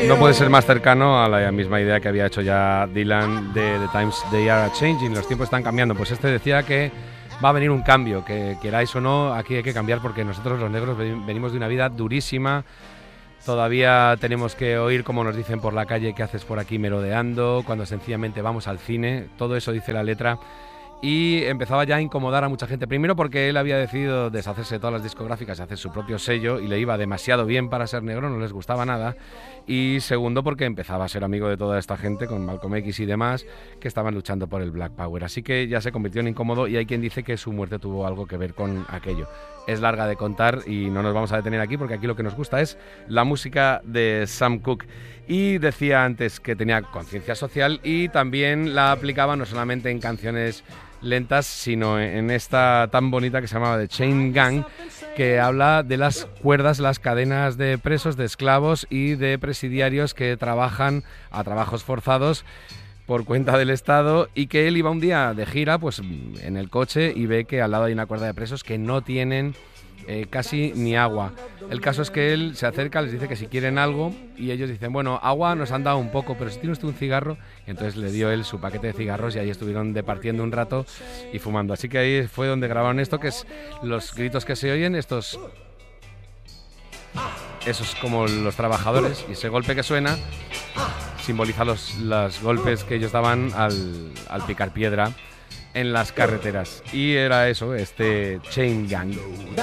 no puede ser más cercano a la misma idea que había hecho ya Dylan de The Times They Are Changing, los tiempos están cambiando. Pues este decía que va a venir un cambio, que queráis o no, aquí hay que cambiar porque nosotros los negros venimos de una vida durísima. Todavía tenemos que oír como nos dicen por la calle qué haces por aquí merodeando, cuando sencillamente vamos al cine, todo eso dice la letra. Y empezaba ya a incomodar a mucha gente, primero porque él había decidido deshacerse de todas las discográficas y hacer su propio sello y le iba demasiado bien para ser negro, no les gustaba nada, y segundo porque empezaba a ser amigo de toda esta gente con Malcolm X y demás que estaban luchando por el Black Power, así que ya se convirtió en incómodo y hay quien dice que su muerte tuvo algo que ver con aquello. Es larga de contar y no nos vamos a detener aquí porque aquí lo que nos gusta es la música de Sam Cooke. Y decía antes que tenía conciencia social y también la aplicaba no solamente en canciones lentas, sino en esta tan bonita que se llamaba The Chain Gang, que habla de las cuerdas, las cadenas de presos, de esclavos y de presidiarios que trabajan a trabajos forzados por cuenta del Estado, y que él iba un día de gira pues en el coche y ve que al lado hay una cuerda de presos que no tienen casi ni agua. El caso es que él se acerca, les dice que si quieren algo y ellos dicen, bueno, agua nos han dado un poco, pero si tiene usted un cigarro, y entonces le dio él su paquete de cigarros y ahí estuvieron departiendo un rato y fumando. Así que ahí fue donde grabaron esto, que es los gritos que se oyen, esos como los trabajadores, y ese golpe que suena simboliza los golpes que ellos daban al picar piedra en las carreteras. Y era eso, este Chain Gang.